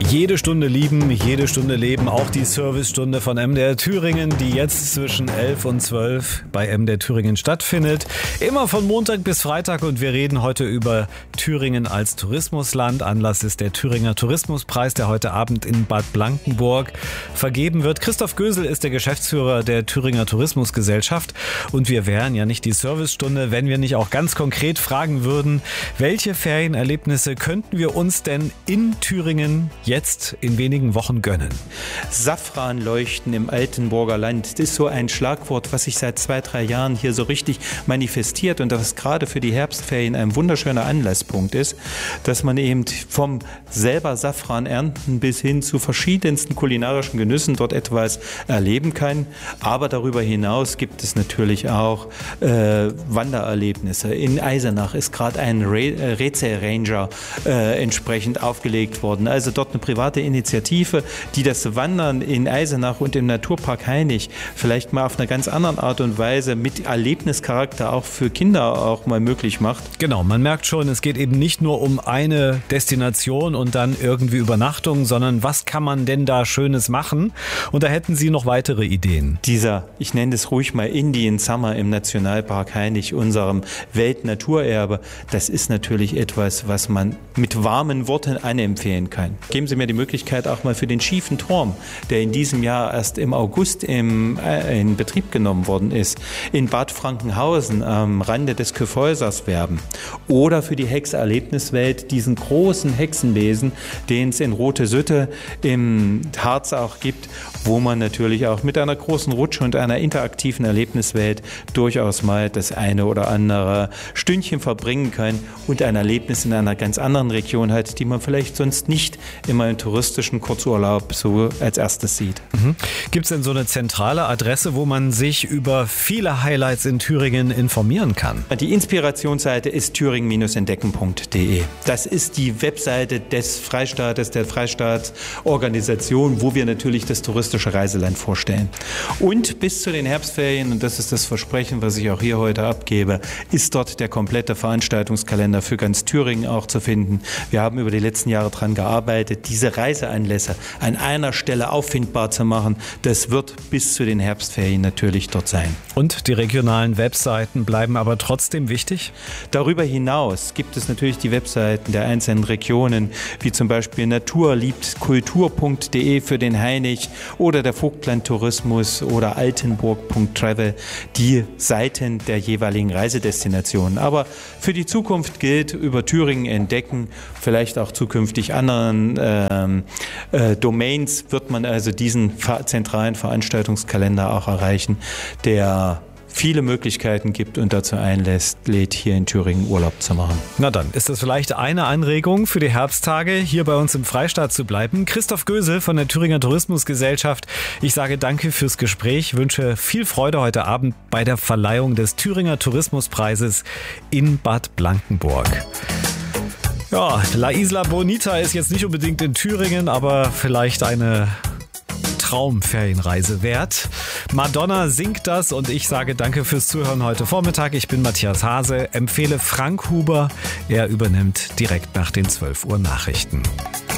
Jede Stunde lieben, jede Stunde leben, auch die Servicestunde von MDR Thüringen, die jetzt zwischen 11 und 12 bei MDR Thüringen stattfindet. Immer von Montag bis Freitag und wir reden heute über Thüringen als Tourismusland. Anlass ist der Thüringer Tourismuspreis, der heute Abend in Bad Blankenburg vergeben wird. Christoph Gösel ist der Geschäftsführer der Thüringer Tourismusgesellschaft und wir wären ja nicht die Servicestunde, wenn wir nicht auch ganz konkret fragen würden, welche Ferienerlebnisse könnten wir uns denn in Thüringen jetzt in wenigen Wochen gönnen? Safranleuchten im Altenburger Land, das ist so ein Schlagwort, was sich seit 2-3 Jahren hier so richtig manifestiert und das gerade für die Herbstferien ein wunderschöner Anlasspunkt ist, dass man eben vom selber Safran ernten bis hin zu verschiedensten kulinarischen Genüssen dort etwas erleben kann. Aber darüber hinaus gibt es natürlich auch Wandererlebnisse. In Eisenach ist gerade ein Rätselranger entsprechend aufgelegt worden. Also dort eine private Initiative, die das Wandern in Eisenach und im Naturpark Hainich vielleicht mal auf eine ganz andere Art und Weise mit Erlebnischarakter auch für Kinder auch mal möglich macht. Genau, man merkt schon, es geht eben nicht nur um eine Destination und dann irgendwie Übernachtung, sondern was kann man denn da Schönes machen? Und da hätten Sie noch weitere Ideen. Dieser, ich nenne es ruhig mal Indian Summer im Nationalpark Hainich, unserem Weltnaturerbe, das ist natürlich etwas, was man mit warmen Worten anempfehlen kann. Geben Sie mir die Möglichkeit auch mal für den schiefen Turm, der in diesem Jahr erst im August in Betrieb genommen worden ist, in Bad Frankenhausen am Rande des Kyffhäusers werben. Oder für die Hexerlebniswelt diesen großen Hexenbesen, den es in Rote Sütte im Harz auch gibt, wo man natürlich auch mit einer großen Rutsche und einer interaktiven Erlebniswelt durchaus mal das eine oder andere Stündchen verbringen kann und ein Erlebnis in einer ganz anderen Region hat, die man vielleicht sonst nicht immer im touristischen Kurzurlaub so als erstes sieht. Gibt es denn so eine zentrale Adresse, wo man sich über viele Highlights in Thüringen informieren kann? Die Inspirationsseite ist thüringen-entdecken.de. Das ist die Webseite des Freistaates, der Freistaatsorganisation, wo wir natürlich das touristische Reiseland vorstellen. Und bis zu den Herbstferien, und das ist das Versprechen, was ich auch hier heute abgebe, ist dort der komplette Veranstaltungskalender für ganz Thüringen auch zu finden. Wir haben über die letzten Jahre daran gearbeitet, diese Reiseanlässe an einer Stelle auffindbar zu machen. Das wird bis zu den Herbstferien natürlich dort sein. Und die regionalen Webseiten bleiben aber trotzdem wichtig? Darüber hinaus gibt es natürlich die Webseiten der einzelnen Regionen, wie zum Beispiel naturliebtkultur.de für den Hainich oder der Vogtlandtourismus oder altenburg.travel, die Seiten der jeweiligen Reisedestinationen. Aber für die Zukunft gilt, über Thüringen entdecken, vielleicht auch zukünftig anderen Domains wird man also diesen zentralen Veranstaltungskalender auch erreichen, der viele Möglichkeiten gibt und dazu einlädt, hier in Thüringen Urlaub zu machen. Na dann, ist das vielleicht eine Anregung für die Herbsttage, hier bei uns im Freistaat zu bleiben. Christoph Gösel von der Thüringer Tourismusgesellschaft. Ich sage danke fürs Gespräch, wünsche viel Freude heute Abend bei der Verleihung des Thüringer Tourismuspreises in Bad Blankenburg. Ja, La Isla Bonita ist jetzt nicht unbedingt in Thüringen, aber vielleicht eine Traumferienreise wert. Madonna singt das und ich sage danke fürs Zuhören heute Vormittag. Ich bin Matthias Hase, empfehle Frank Huber. Er übernimmt direkt nach den 12 Uhr Nachrichten.